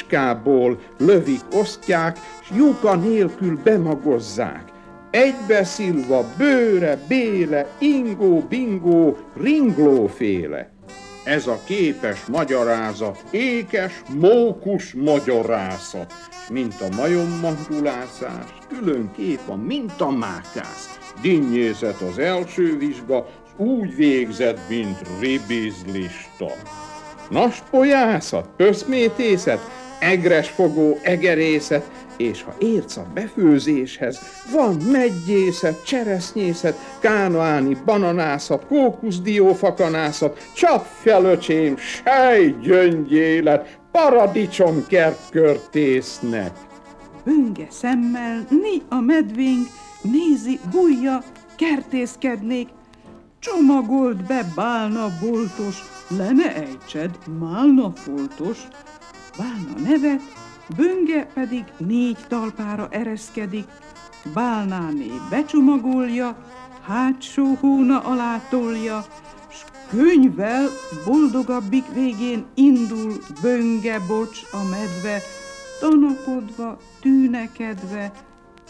puskából lövik, osztják, s lyuka nélkül bemagozzák. Egybeszilva Bőre, Béle, Ingó, Bingó, Ringlóféle. Ez a képes magyarázat, ékes, mókus magyarázat, mint a majommandulászás, külön kép a mintamákász, dinnyészet az első vizsga, s úgy végzett, mint ribizlista. Naspolyászat, pöszmétészet, egresfogó, egerészet, és ha értsz a befőzéshez, van meggyészet, cseresznyészet, kánoáni bananászat, kókuszdiófakanászat, csapfja öcsém, sejgyöngyélet, paradicsomkert körtésznek. Bönge szemmel, ni a medvénk, nézi, bújja, kertészkednék. Csomagold be bálna boltos, le ne ejtsed, málna foltos. Bálna nevet, Bönge pedig 4 talpára ereszkedik. Bálnáné becsomagolja, hátsó hóna alá tolja, s könyvvel boldogabbik végén indul Bönge bocs a medve, tanakodva, tűnekedve,